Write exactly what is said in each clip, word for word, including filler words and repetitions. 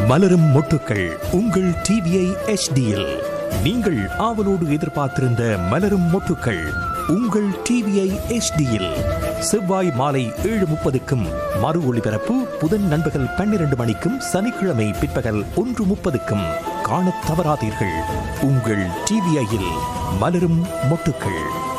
மலரும் மொட்டுக்கள் உங்கள் டிவிஐ எச்டியில் நீங்கள் ஆவலோடு எதிர்பார்த்திருந்த மலரும் மொட்டுக்கள் உங்கள் டிவிஐ எச்டியில் செவ்வாய் மாலை ஏழு முப்பதுக்கும் மறு ஒளிபரப்பு புதன் நண்பகல் பன்னிரண்டு மணிக்கும் சனிக்கிழமை பிற்பகல் ஒன்று முப்பதுக்கும் காணத் தவறாதீர்கள். உங்கள் டிவிஐயில் மலரும் மொட்டுக்கள்.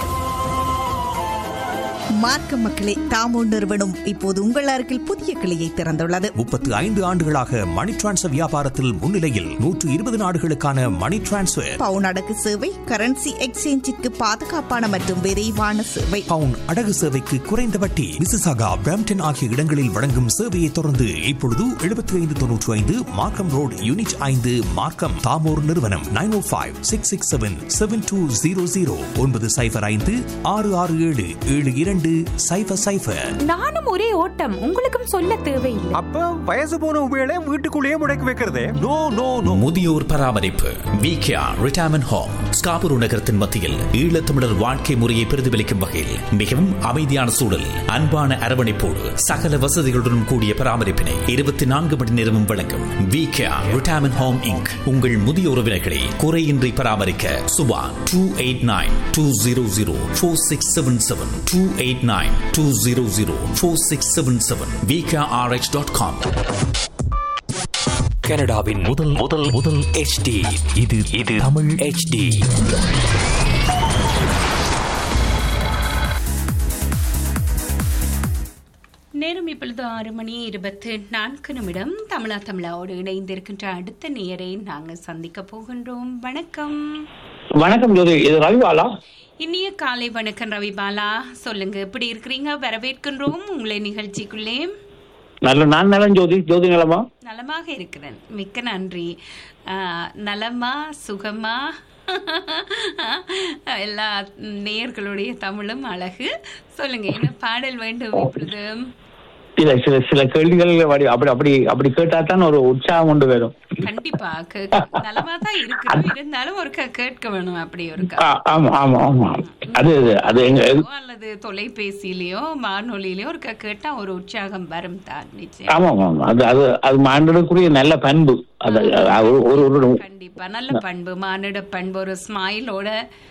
மார்க்க மக்களே, தாமோ நிறுவனம் இப்போது உங்கள் அருகில் புதிய கிளையை திறந்துள்ளது. முப்பத்து ஐந்து ஆண்டுகளாக மணி டிரான்ஸ்ஃபர் வியாபாரத்தில் முன்னிலையில் நூற்று இருபது நாடுகளுக்கான மணி டிரான்ஸ்ஃபர், பவுன் அடகு சேவை, கரன்சி எக்ஸ்சேஞ்சிற்கு பாதுகாப்பான மற்றும் விரைவான சேவை, பவுன் அடகு சேவைக்கு குறைந்த வட்டி, மிசிசாகா, பிரம்டன் ஆகிய இடங்களில் வழங்கும் சேவையை தொடர்ந்து இப்பொழுது எழுபத்தி ஐந்து தொன்னூற்றி ஐந்து மார்க்கம் ரோடு யூனிட் ஐந்து மார்க்கம். தாமோர் நிறுவனம் நைன் ஓ five six six seven seven two zero zero ஒன்பது சைபர் ஐந்து ஆறு ஆறு ஏழு ஏழு இரண்டு சைபர் சைபர். நானும் ஒரே ஓட்டம், உங்களுக்கும் சொல்ல தேவையில்லை. அப்ப வயசு போன உபயோக வீட்டுக்குள்ளேயே முடக்கி வைக்கிறதே. No no no. முதியோர் பராமரிப்பு விகேஆர் ரிட்டையர்மென்ட் ஹோம் ஸ்காபூர் நகரத்தின் மத்தியில் ஈழத்தமிழர் வாழ்க்கை முறையை பிரதிபலிக்கும் வகையில் மிகவும் அமைதியான சூழல், அன்பான அரவணைப்போடு சகல வசதிகளுடன் கூடிய பராமரிப்பினை இருபத்தி நான்கு மணி நேரமும் வழங்கும் விகேஆர் ரிட்டையர்மென்ட் ஹோம் இன்க். உங்கள் முதிய உறவினர்களை குறையின்றி பராமரிக்க Subha two eight nine two zero zero four six seven seven two eight nine two zero zero four six seven seven v k r h dot com. கனடாவின் முதல் முதல் முதல் H D இது இது தமிழ் H D. நேரம் இப்பொழுது ஆறு மணி இருபத்தி நான்கு நிமிடம். தமிழா தமிழாவோடு இணைந்திருக்கின்ற அடுத்த நேரை நாங்கள் சந்திக்க போகின்றோம். வணக்கம். வணக்கம் ஜோதி, இது ரவிபாலா. இனிய காலை வணக்கம் ரவிபாலா, சொல்லுங்க, எப்படி இருக்கிறீங்க? வரவேற்கின்றோம் உங்களை நிகழ்ச்சிக்குள்ளே. நல்ல நான் நலம் ஜோதி. ஜோதி நலமா? நலமாக இருக்கிறேன், மிக்க நன்றி. நலமா, சுகமா? எல்லா நேயர்களுடைய தமிழும் அழகு. சொல்லுங்க, என்ன பாடல் வேண்டும் இப்பொழுது? இல்ல, சில சில கேள்விகள் அப்படி அப்படி அப்படி கேட்டா தான் ஒரு உற்சாகம் கொண்டு வரும். கண்டிப்பா நலமா தான் இருக்கு, இருந்தாலும் ஒரு கேட்க வேணும். அப்படி ஒரு ஆமா ஆமா ஆமா அது அது அல்லது தொலைபேசியிலயோ வானொலியிலயோ ஒரு கேட்டா ஒரு உற்சாகம் வரும் தான் நிச்சயம். ஆமா ஆமா அது அது அது மானிடக்குரிய நல்ல பண்பு. அது ஒரு கண்டிப்பா நல்ல பண்பு, மானிட பண்பு. ஒரு ஸ்மைலோட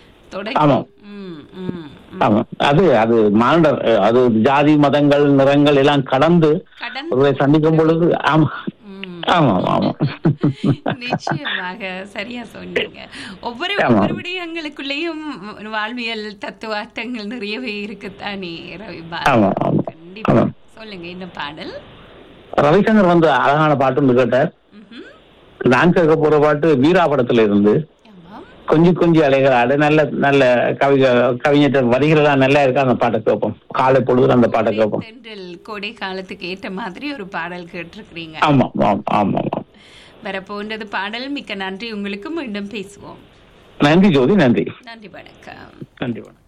அது அது மானிட, அது ஜாதி மதங்கள் நிறங்கள் எல்லாம் கடந்து சந்திக்கும் பொழுது. ஆமா ஆமா ஆமா நிச்சயமாக சரியா சொன்னீங்க. ஒவ்வொரு ஒவ்வொரு விடயங்களுக்குள்ளேயும் வாழ்வியல் தத்துவார்த்தங்கள் நிறையவே இருக்குத்தானே ரவிபாலா? கண்டிப்பா சொல்லுங்க, என்ன பாடல்? ரவிசங்கர் வந்து அழகான பாட்டு கேட்டார். நான் கேட்க போற பாட்டு வீரா படத்துல இருந்து கொஞ்சி கொஞ்சி அலைகள். நல்ல நல்ல கவி கவிஞர் வரிகளெல்லாம் நல்லா இருக்கு. அந்த பாட்டை கேட்போம் காலை பொழுது, அந்த பாட்டை கேட்போம். கோடை காலத்துக்கு ஏற்ற மாதிரி ஒரு பாடல் கேட்டிருக்கிறீங்க. ஆமா ஆமா வர போன்றது பாடல். மிக்க நன்றி உங்களுக்கு. மீண்டும் பேசுவோம். நன்றி ஜோதி. நன்றி நன்றி. வணக்கம். நன்றி வணக்கம்.